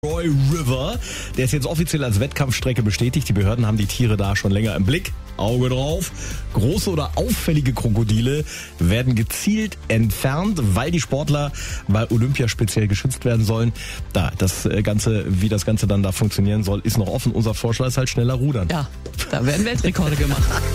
Roy River, der ist jetzt offiziell als Wettkampfstrecke bestätigt. Die Behörden haben die Tiere da schon länger im Blick. Auge drauf. Große oder auffällige Krokodile werden gezielt entfernt, weil die Sportler bei Olympia speziell geschützt werden sollen. Wie das Ganze dann da funktionieren soll, ist noch offen. Unser Vorschlag ist halt schneller rudern. Ja, da werden Weltrekorde gemacht.